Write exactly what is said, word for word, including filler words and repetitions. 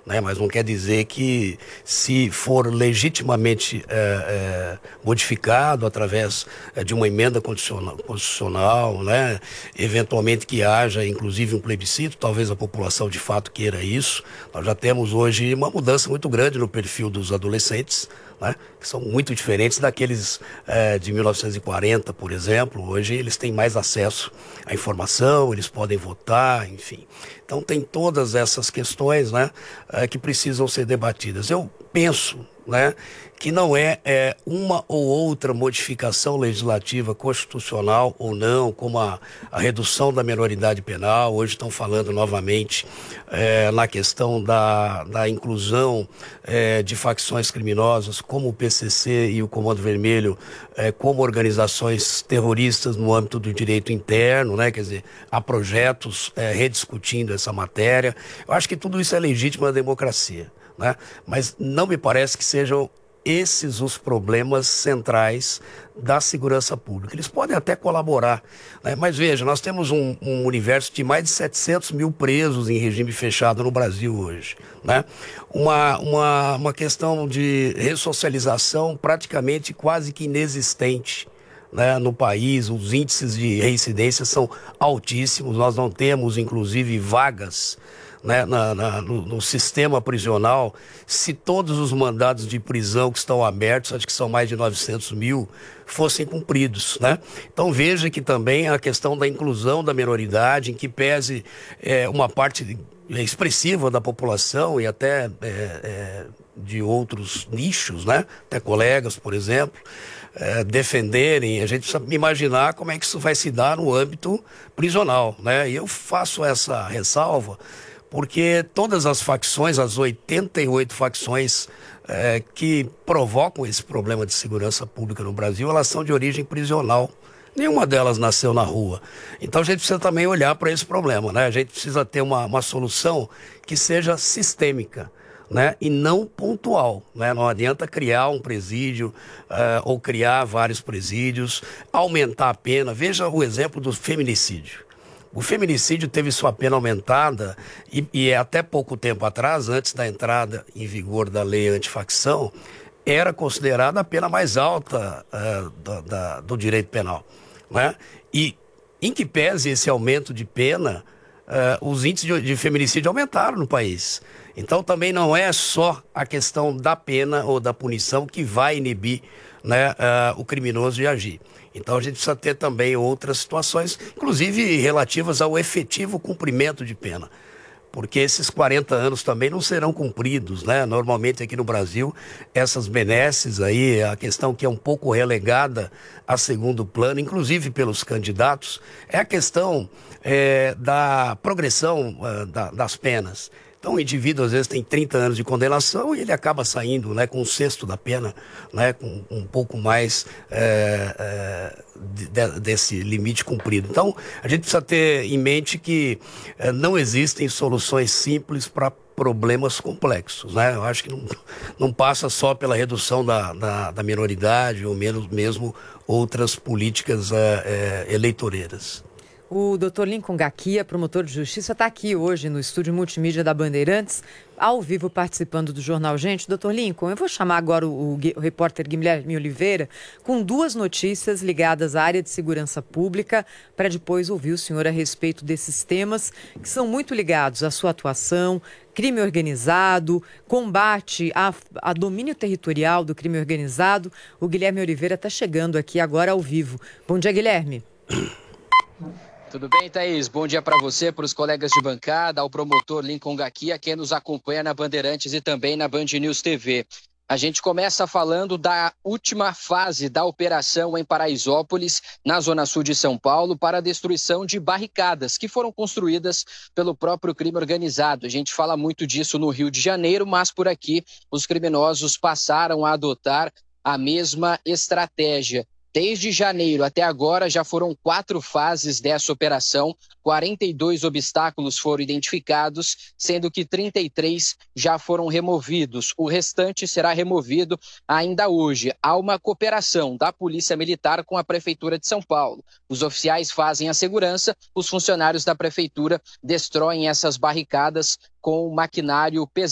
né? Mas não quer dizer que, se for legitimamente é, é, modificado através é, de uma emenda constitucional, constitucional, né? Eventualmente que haja inclusive um plebiscito, talvez a população de fato queira isso. Nós já temos hoje uma mudança muito grande no perfil dos adolescentes, né? Que são muito diferentes daqueles é, de mil novecentos e quarenta, por exemplo. Hoje eles têm mais acesso à informação, eles podem votar, enfim. Então tem todas essas questões, né, é, que precisam ser debatidas. Eu penso, né, que não é, é uma ou outra modificação legislativa constitucional ou não, como a, a redução da menoridade penal. Hoje estão falando novamente é, na questão da, da inclusão é, de facções criminosas como o P C C e o Comando Vermelho é, como organizações terroristas no âmbito do direito interno, né? Quer dizer, há projetos é, rediscutindo essa matéria. Eu acho que tudo isso é legítimo na democracia, né? Mas não me parece que sejam esses os problemas centrais da segurança pública. Eles podem até colaborar, né? Mas veja, nós temos um, um universo de mais de setecentos mil presos em regime fechado no Brasil hoje, né? Uma, uma, uma questão de ressocialização praticamente quase que inexistente, né, no país. Os índices de reincidência são altíssimos. Nós não temos, inclusive, vagas, né, na, na, no, no sistema prisional. Se todos os mandados de prisão que estão abertos, acho que são mais de novecentos mil, fossem cumpridos, né? Então veja que também a questão da inclusão da minoridade, em que pese é, uma parte expressiva da população e até é, é, de outros nichos, né? Até colegas, por exemplo, é, defenderem. A gente precisa imaginar como é que isso vai se dar no âmbito prisional, né? E eu faço essa ressalva porque todas as facções, as oitenta e oito facções é, que provocam esse problema de segurança pública no Brasil, elas são de origem prisional. Nenhuma delas nasceu na rua. Então a gente precisa também olhar para esse problema, né? A gente precisa ter uma, uma solução que seja sistêmica, né? E não pontual, né? Não adianta criar um presídio uh, ou criar vários presídios, aumentar a pena. Veja o exemplo do feminicídio. O feminicídio teve sua pena aumentada e, e até pouco tempo atrás, antes da entrada em vigor da lei antifacção, era considerada a pena mais alta uh, da, da, do direito penal, né? E em que pese esse aumento de pena, uh, os índices de, de feminicídio aumentaram no país. Então também não é só a questão da pena ou da punição que vai inibir, né, uh, o criminoso de agir. Então a gente precisa ter também outras situações, inclusive relativas ao efetivo cumprimento de pena, porque esses quarenta anos também não serão cumpridos, né? Normalmente aqui no Brasil, essas benesses aí, a questão que é um pouco relegada a segundo plano, inclusive pelos candidatos, é a questão é, da progressão uh, da, das penas. Então o indivíduo às vezes tem trinta anos de condenação e ele acaba saindo, né, com um sexto da pena, né, com um pouco mais é, é, de, desse limite cumprido. Então a gente precisa ter em mente que é, não existem soluções simples para problemas complexos, né? Eu acho que não, não passa só pela redução da, da, da minoridade ou menos, mesmo outras políticas é, é, eleitoreiras. O doutor Lincoln Gakia, promotor de justiça, está aqui hoje no estúdio multimídia da Bandeirantes, ao vivo participando do Jornal Gente. doutor Lincoln, eu vou chamar agora o, o repórter Guilherme Oliveira com duas notícias ligadas à área de segurança pública, para depois ouvir o senhor a respeito desses temas que são muito ligados à sua atuação, crime organizado, combate a, a domínio territorial do crime organizado. O Guilherme Oliveira está chegando aqui agora ao vivo. Bom dia, Guilherme. Tudo bem, Thaís? Bom dia para você, para os colegas de bancada, ao promotor Lincoln Gakia, quem nos acompanha na Bandeirantes e também na Band News T V. A gente começa falando da última fase da operação em Paraisópolis, na zona sul de São Paulo, para a destruição de barricadas que foram construídas pelo próprio crime organizado. A gente fala muito disso no Rio de Janeiro, mas por aqui os criminosos passaram a adotar a mesma estratégia. Desde janeiro até agora já foram quatro fases dessa operação, quarenta e dois obstáculos foram identificados, sendo que trinta e três já foram removidos. O restante será removido ainda hoje. Há uma cooperação da Polícia Militar com a Prefeitura de São Paulo. Os oficiais fazem a segurança, os funcionários da Prefeitura destroem essas barricadas com maquinário pesado.